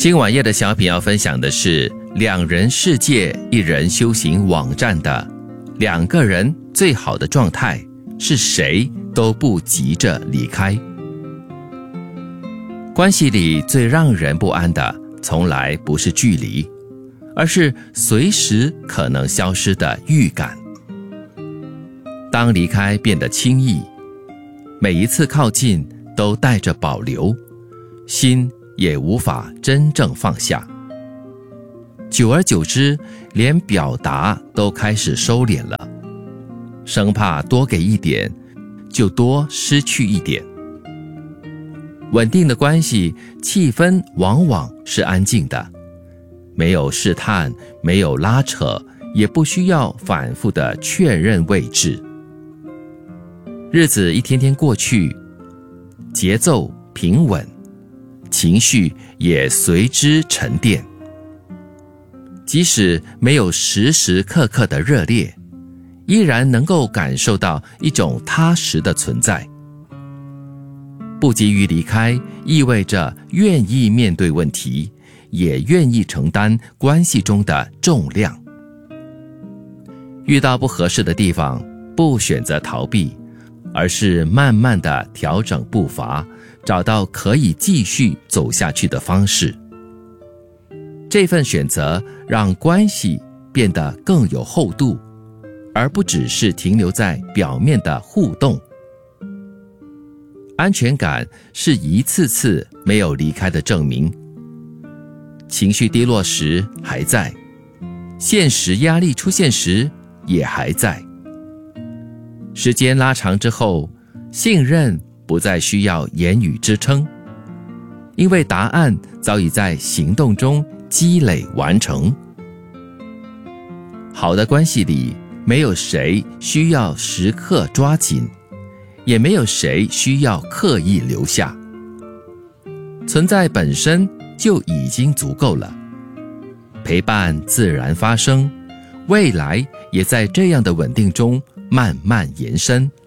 今晚夜的小品要分享的是两人世界一人修行网站的两个人最好的状态是谁都不急着离开。关系里最让人不安的从来不是距离，而是随时可能消失的预感。当离开变得轻易，每一次靠近都带着保留，心也无法真正放下。久而久之，连表达都开始收敛了，生怕多给一点就多失去一点。稳定的关系气氛往往是安静的，没有试探，没有拉扯，也不需要反复的确认位置。日子一天天过去，节奏平稳，情绪也随之沉淀。即使没有时时刻刻的热烈，依然能够感受到一种踏实的存在。不急于离开，意味着愿意面对问题，也愿意承担关系中的重量。遇到不合适的地方，不选择逃避，而是慢慢地调整步伐，找到可以继续走下去的方式。这份选择让关系变得更有厚度，而不只是停留在表面的互动。安全感是一次次没有离开的证明。情绪低落时还在，现实压力出现时也还在。时间拉长之后，信任不再需要言语支撑，因为答案早已在行动中积累完成。好的关系里，没有谁需要时刻抓紧，也没有谁需要刻意留下。存在本身就已经足够了，陪伴自然发生，未来也在这样的稳定中慢慢延伸。